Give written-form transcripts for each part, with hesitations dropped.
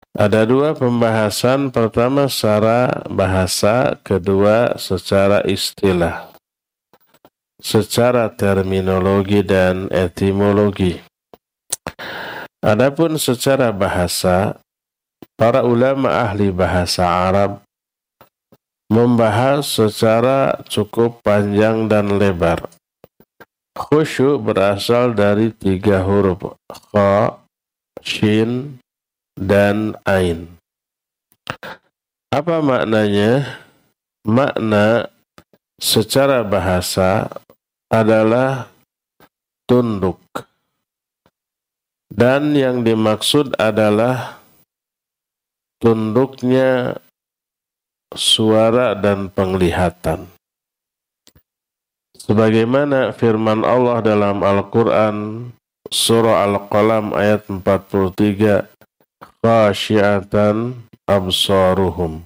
Ada dua pembahasan, pertama secara bahasa, kedua secara istilah, secara terminologi dan etimologi. Adapun secara bahasa, para ulama ahli bahasa Arab membahas secara cukup panjang dan lebar. Khusyuk berasal dari 3 huruf, kha, shin, dan ain. Apa maknanya? Makna secara bahasa adalah tunduk. Dan yang dimaksud adalah tunduknya suara dan penglihatan. Sebagaimana firman Allah dalam Al-Quran, surah Al-Qalam ayat 43, khasyiatan absaruhum.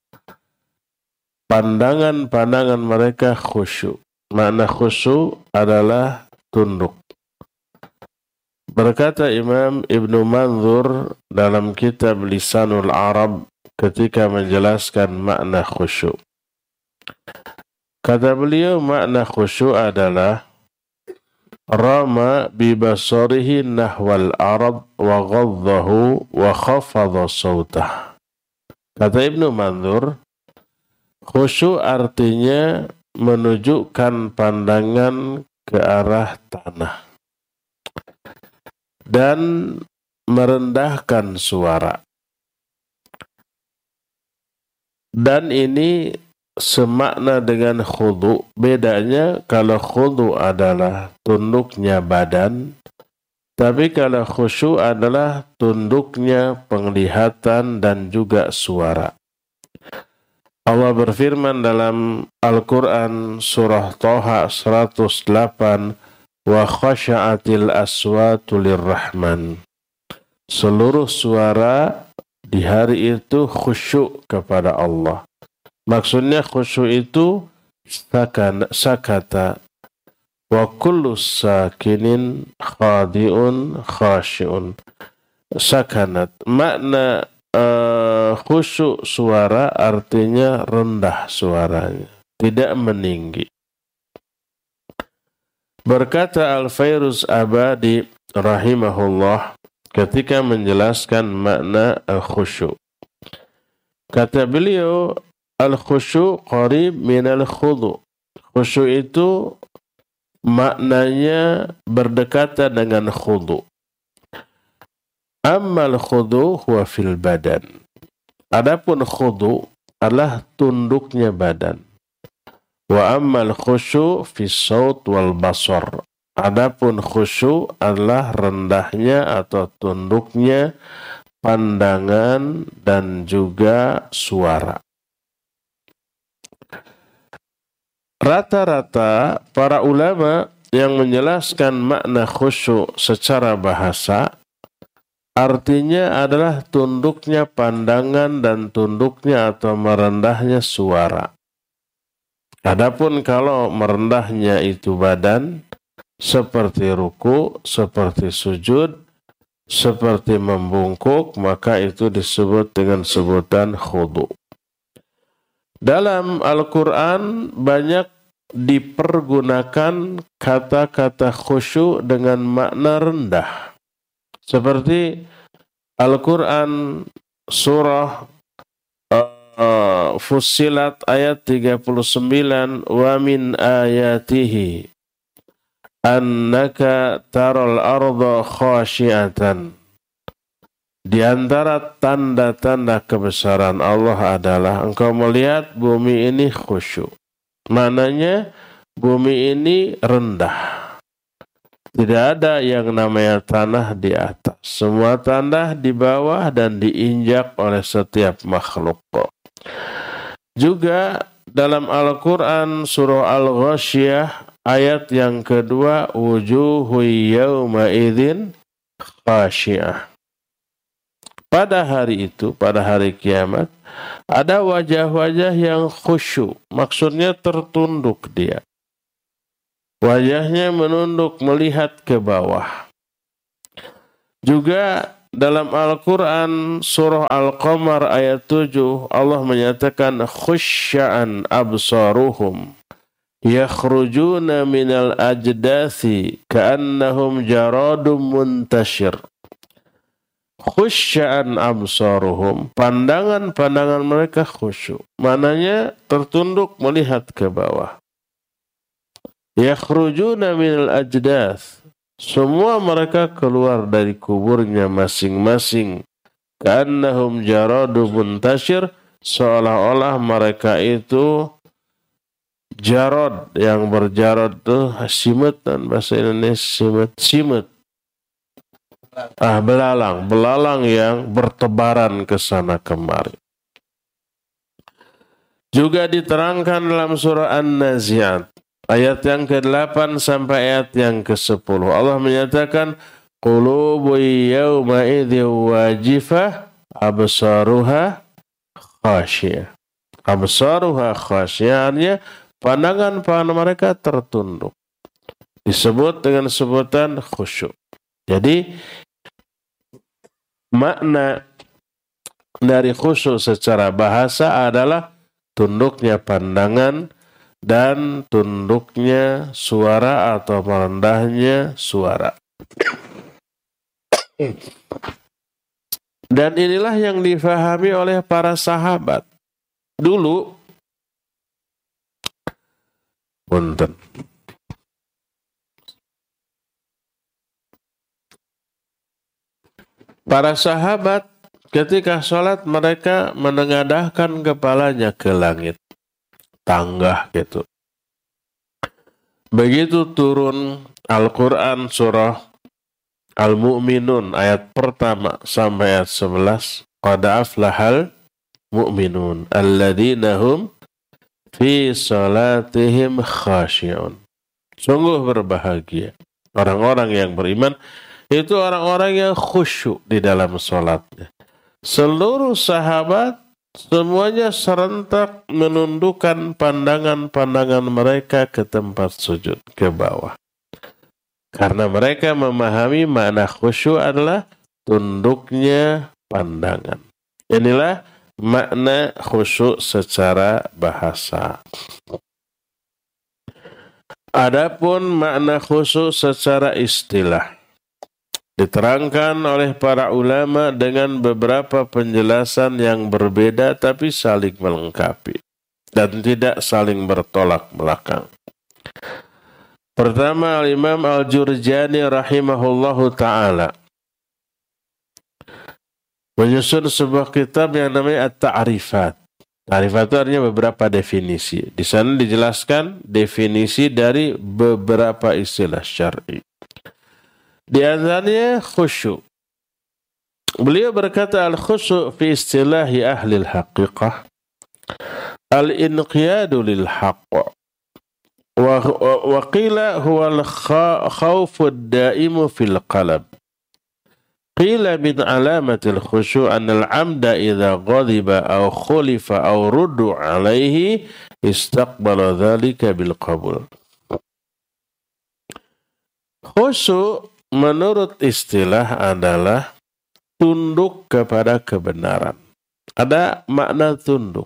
Pandangan-pandangan mereka khusyuk. Makna khusyuk adalah tunduk. Berkata Imam Ibnu Manzur dalam kitab Lisanul Arab ketika menjelaskan makna khusyuk. Kata beliau, makna khusyuk adalah rama bi basarihi nahwal arad wa ghaddahu wa khafadha sautah. Kata Ibnu Manzur, khusyuk artinya menunjukkan pandangan ke arah tanah dan merendahkan suara. Dan ini semakna dengan khudu. Bedanya kalau khudu adalah tunduknya badan, tapi kalau khusyuk adalah tunduknya penglihatan dan juga suara. Allah berfirman dalam Al-Quran surah Thaha 108, wa khasha'atil aswatu lirrahman. Seluruh suara di hari itu khusyuk kepada Allah. Maksudnya khusyuk itu sakata wa kullu sakinin khadi'un khashi'un. Sakanat. Makna khusyuk suara artinya rendah suaranya, tidak meninggi. Berkata Al-Fairuz Abadi rahimahullah ketika menjelaskan makna al-khusyuk. Kata beliau, al-khusyuk qarib minal khudu. Khusyuk itu maknanya berdekatan dengan khudu. Ammal khudu huwa fil badan. Adapun khudu adalah tunduknya badan. Wa ammal khusyuk fis saut wal basar. Adapun khusyuk adalah rendahnya atau tunduknya pandangan dan juga suara. Rata-rata para ulama yang menjelaskan makna khusyuk secara bahasa artinya adalah tunduknya pandangan dan tunduknya atau merendahnya suara. Adapun kalau merendahnya itu badan, seperti ruku, seperti sujud, seperti membungkuk, maka itu disebut dengan sebutan khudu. Dalam Al-Quran banyak dipergunakan kata-kata khusyuk dengan makna rendah. Seperti Al-Quran surah Fussilat ayat 39, wa min ayatihi annaka taral arda khasyiatan. Di antara tanda-tanda kebesaran Allah adalah engkau melihat bumi ini khusyuk. Maknanya bumi ini rendah. Tidak ada yang namanya tanah di atas. Semua tanah di bawah dan diinjak oleh setiap makhluk. Juga dalam Al-Quran surah Al-Ghasyiyah ayat yang kedua, wujuhu yawma idzin khasyiah. Pada hari itu, pada hari kiamat, ada wajah-wajah yang khusyuk. Maksudnya tertunduk dia. Wajahnya menunduk melihat ke bawah. Juga dalam Al-Quran surah Al-Qamar ayat 7 Allah menyatakan khusya'an absaruhum yakhrujuna minal ajdathi ka'annahum jaradum muntashir. Khusya'an absaruhum, pandangan-pandangan mereka khusyuk, maknanya tertunduk melihat ke bawah. Yakhrujuna minal ajdath, semua mereka keluar dari kuburnya masing-masing. Ka'annahum jaradum muntashir, seolah-olah mereka itu jarod, yang berjarod itu simut, dan bahasa Indonesia simut. Belalang yang bertebaran ke sana kemari. Juga diterangkan dalam surah An-Nazi'at ayat yang ke-8 sampai ayat yang ke-10. Allah menyatakan qulubu yawma idzi wajifah absaruha khasyiyah. Absaruha khasyiyah artinya pandangan mereka tertunduk. Disebut dengan sebutan khusyuk. Jadi makna dari khusyuk secara bahasa adalah tunduknya pandangan dan tunduknya suara atau merendahnya suara. Dan inilah yang difahami oleh para sahabat. Dulu, punten. Para sahabat ketika sholat mereka menengadahkan kepalanya ke langit. Tanggah gitu. Begitu turun Al-Quran surah Al-Mu'minun ayat pertama sampai ayat 11. Qad aflahal mu'minun alladzina hum fi salatihim khasyi'un. Sungguh berbahagia orang-orang yang beriman, itu orang-orang yang khusyuk di dalam sholatnya. Seluruh sahabat semuanya serentak menundukkan pandangan-pandangan mereka ke tempat sujud, ke bawah. Karena mereka memahami makna khusyuk adalah tunduknya pandangan. Inilah makna khusyuk secara bahasa. Adapun makna khusyuk secara istilah diterangkan oleh para ulama dengan beberapa penjelasan yang berbeda tapi saling melengkapi dan tidak saling bertolak belakang. Pertama, Al-Imam Al-Jurjani rahimahullahu ta'ala menyusun sebuah kitab yang namanya At-Ta'rifat. Ta'rifat itu artinya beberapa definisi. Di sana dijelaskan definisi dari beberapa istilah syar'i. Di antaranya khusyuk. Beliau berkata al-khusyuk fi istilahi ahli al-haqiqah al-inqiyadu lil-haqq wa qila huwa al-khawfu ad-da'imu fil qalb. Qila min alamati al-khusyuk an al-'amda idza ghadiba aw khulifa aw ruddu alayhi istaqbala dhalika bil qabul. Khusyuk menurut istilah adalah tunduk kepada kebenaran. Ada makna tunduk.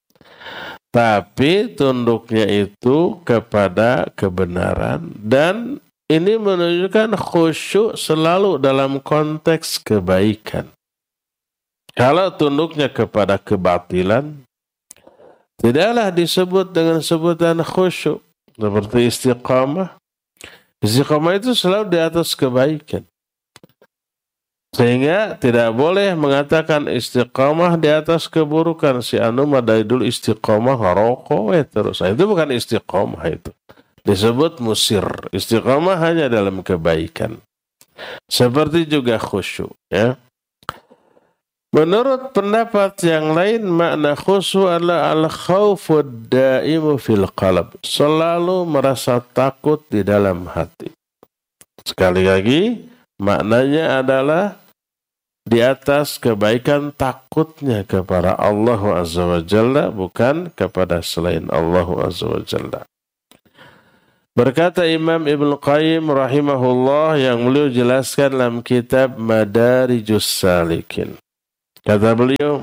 Tapi tunduknya itu kepada kebenaran. Dan ini menunjukkan khusyuk selalu dalam konteks kebaikan. Kalau tunduknya kepada kebatilan, tidaklah disebut dengan sebutan khusyuk. Seperti istiqamah. Istiqamah itu selalu di atas kebaikan. Sehingga tidak boleh mengatakan istiqamah di atas keburukan. Si anu mah dari dulu istiqamah ngerokok terus. Itu bukan istiqamah itu. Disebut musir. Istiqamah hanya dalam kebaikan. Seperti juga khusyuk. Ya. Menurut pendapat yang lain, makna khusyuk adalah al-khawfud da'imu fil qalb. Selalu merasa takut di dalam hati. Sekali lagi, maknanya adalah di atas kebaikan takutnya kepada Allah Azza wa Jalla, bukan kepada selain Allah Azza wa Jalla. Berkata Imam Ibnu Qayyim rahimahullah yang beliau jelaskan dalam kitab Madarijus Salikin. Kata beliau,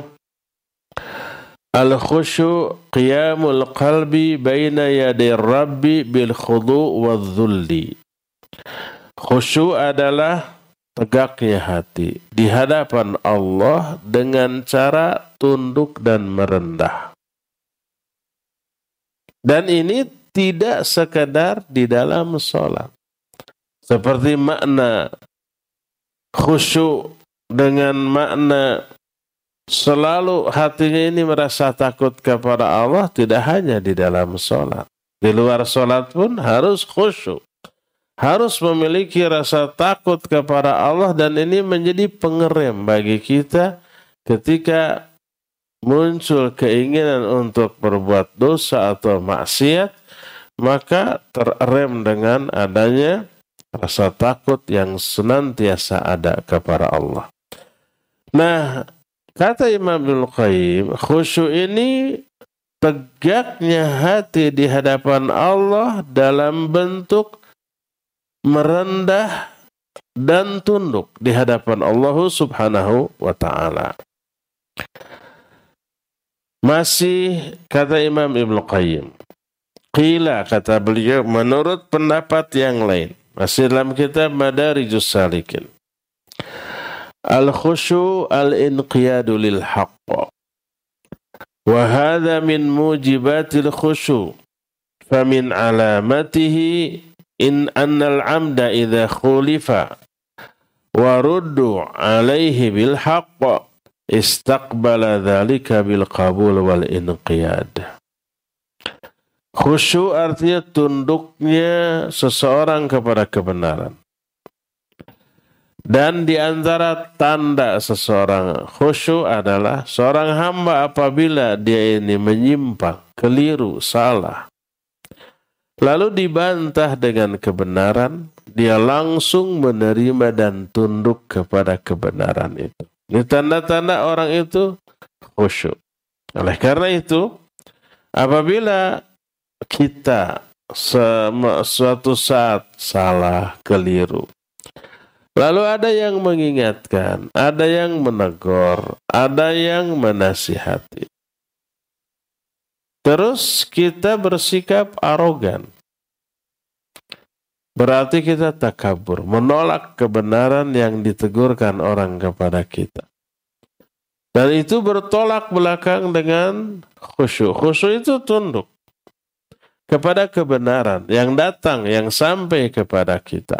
al-khusyu' qiyamul qalbi baina yaday rabbi bil khudu' wal dhulli. Khusyuk adalah tegaknya hati di hadapan Allah dengan cara tunduk dan merendah. Dan ini tidak sekadar di dalam sholat. Seperti makna khusyuk dengan makna selalu hatinya ini merasa takut kepada Allah, tidak hanya di dalam sholat. Di luar sholat pun harus khusyuk. Harus memiliki rasa takut kepada Allah, dan ini menjadi pengerem bagi kita ketika muncul keinginan untuk berbuat dosa atau maksiat, maka terrem dengan adanya rasa takut yang senantiasa ada kepada Allah. Nah, kata Imam Ibnu Qayyim, khusyuk ini tegaknya hati di hadapan Allah dalam bentuk merendah dan tunduk di hadapan Allah Subhanahu wa ta'ala. Masih kata Imam Ibnu Qayyim, qila, kata beliau, menurut pendapat yang lain, masih dalam kitab Madarijus Salikin, al-khusyu' al-inqiyadu lil haqq, wa hadha min mujibatil khusyu', famin alamatihi in annal amda idha khulifa wa ruddu alaihi bil haqq istaqbala dhalika bil qabul wal inqiyad. Khusyuk artinya tunduknya seseorang kepada kebenaran. Dan di antara tanda seseorang khusyuk adalah seorang hamba apabila dia ini menyimpang, keliru, salah, lalu dibantah dengan kebenaran, dia langsung menerima dan tunduk kepada kebenaran itu. Ini tanda-tanda orang itu khusyuk. Oleh karena itu, apabila kita suatu saat salah, keliru, lalu ada yang mengingatkan, ada yang menegur, ada yang menasihati, terus kita bersikap arogan, berarti kita takabur, menolak kebenaran yang ditegurkan orang kepada kita. Dan itu bertolak belakang dengan khusyuk. Khusyuk itu tunduk kepada kebenaran yang datang, yang sampai kepada kita.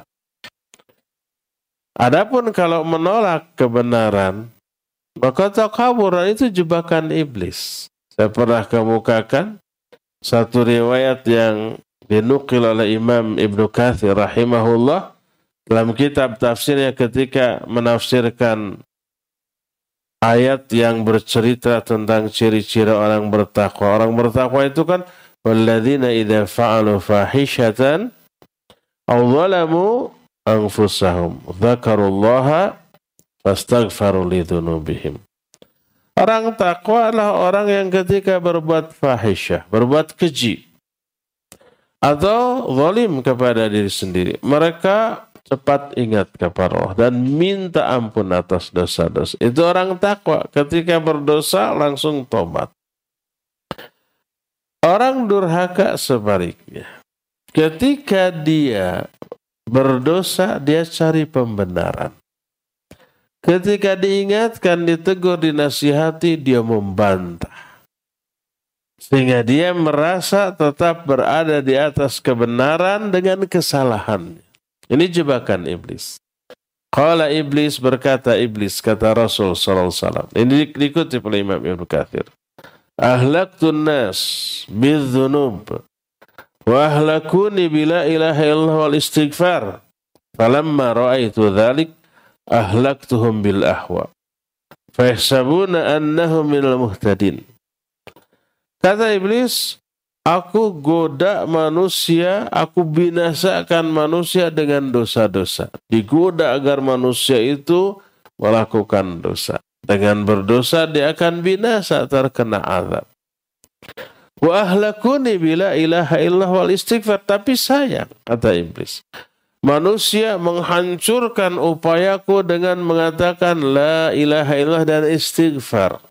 Adapun kalau menolak kebenaran, maka takabur itu jebakan iblis. Saya pernah kemukakan satu riwayat yang dinukil oleh Imam Ibnu Katsir rahimahullah dalam kitab tafsirnya ketika menafsirkan ayat yang bercerita tentang ciri-ciri orang bertakwa. Orang bertakwa itu kan walladzina idza fa'alu fahishatan aw zalamu anfusahum dzakarullaha fastaghfaru lidzunubihim. Orang takwa adalah orang yang ketika berbuat fahisyah, berbuat keji atau zalim kepada diri sendiri, mereka cepat ingat kepada Allah dan minta ampun atas dosa-dosa. Itu orang takwa, ketika berdosa langsung tobat. Orang durhaka sebaliknya. Ketika dia berdosa, dia cari pembenaran. Ketika diingatkan, ditegur, dinasihati, dia membantah. Sehingga dia merasa tetap berada di atas kebenaran dengan kesalahannya. Ini jebakan iblis. Qala iblis, berkata iblis, kata Rasul sallallahu alaihi wasallam. Ini dikutip oleh Imam Ibnu Katsir. Ahlaktun nas bidzunub wa ahlakuni bila ilaha illallah wal istighfar. Falamma ra'aitu dzalik ahlaktuhum bil ahwa. Fayahsabuna annahum minal muhtadin. Kata iblis, aku goda manusia, aku binasakan manusia dengan dosa-dosa. Digoda agar manusia itu melakukan dosa. Dengan berdosa dia akan binasa, terkena azab. Wa ahlakuni bila ilaha illallah wal istighfar. Tapi sayang, kata iblis, manusia menghancurkan upayaku dengan mengatakan la ilaha illallah dan istighfar.